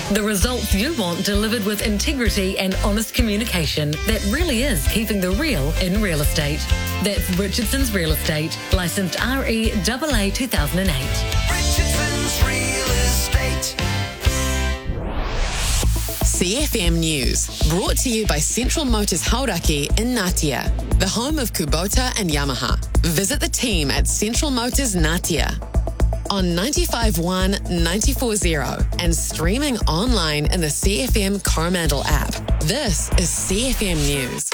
The results you want delivered with integrity and honest communication that really is keeping the real in real estate. That's Richardson's Real Estate, licensed REAA 2008. Richardson's Real Estate. CFM News, brought to you by Central Motors Hauraki in Ngatea, the home of Kubota and Yamaha. Visit the team at Central Motors Ngatea on 95.1, 94.0 and streaming online in the CFM Coromandel app. This is CFM News.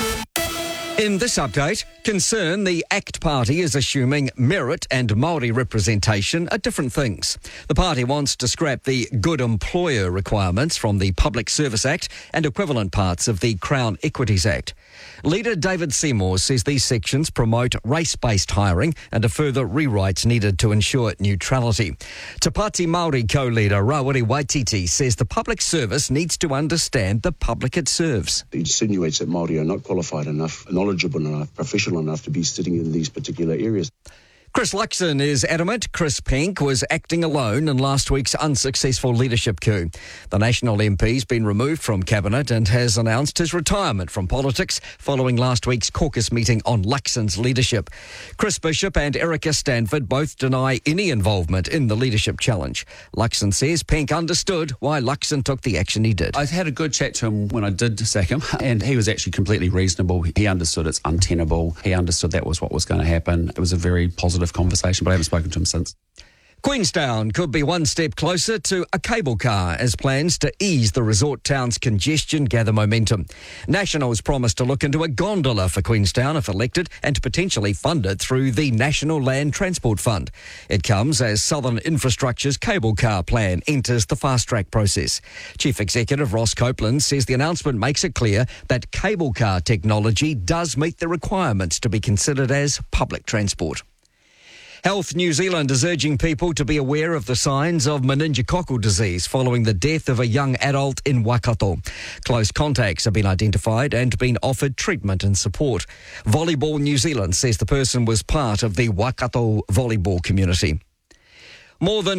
In this update, concern the ACT Party is assuming merit and Māori representation are different things. The party wants to scrap the good employer requirements from the Public Service Act and equivalent parts of the Crown Equities Act. Leader David Seymour says these sections promote race-based hiring and a further rewrite needed to ensure neutrality. Te Pāti Māori co-leader Rawiri Waititi says the public service needs to understand the public it serves. It insinuates that Māori are not qualified enough, knowledgeable enough, professional enough to be sitting in these particular areas. Chris Luxon is adamant Chris Pink was acting alone in last week's unsuccessful leadership coup. The National MP's been removed from Cabinet and has announced his retirement from politics following last week's caucus meeting on Luxon's leadership. Chris Bishop and Erica Stanford both deny any involvement in the leadership challenge. Luxon says Pink understood why Luxon took the action he did. I had a good chat to him when I did sack him, and he was actually completely reasonable. He understood it's untenable. He understood that was what was going to happen. It was a very positive conversation, but I haven't spoken to him since. Queenstown could be one step closer to a cable car as plans to ease the resort town's congestion gather momentum. Nationals promised to look into a gondola for Queenstown if elected and potentially funded through the National Land Transport Fund. It comes as Southern Infrastructure's cable car plan enters the fast-track process. Chief Executive Ross Copeland says the announcement makes it clear that cable car technology does meet the requirements to be considered as public transport. Health New Zealand is urging people to be aware of the signs of meningococcal disease following the death of a young adult in Waikato. Close contacts have been identified and been offered treatment and support. Volleyball New Zealand says the person was part of the Waikato volleyball community. More than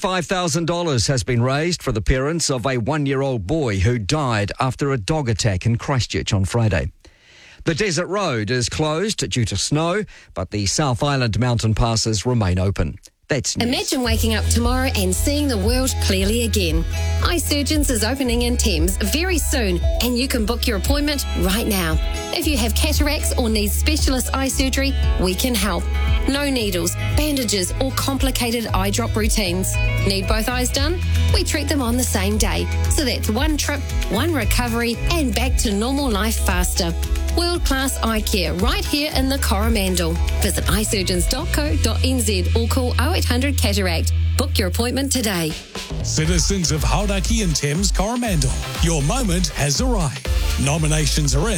$35,000 has been raised for the parents of a one-year-old boy who died after a dog attack in Christchurch on Friday. The Desert Road is closed due to snow, but the South Island mountain passes remain open. That's news. Imagine waking up tomorrow and seeing the world clearly again. Eye Surgeons is opening in Thames very soon, and you can book your appointment right now. If you have cataracts or need specialist eye surgery, we can help. No needles, bandages, or complicated eye drop routines. Need both eyes done? We treat them on the same day. So that's one trip, one recovery, and back to normal life faster. World-class eye care right here in the Coromandel. Visit eyesurgeons.co.nz or call 0800 Cataract. Book your appointment today. Citizens of Hauraki and Thames Coromandel, your moment has arrived. Nominations are in.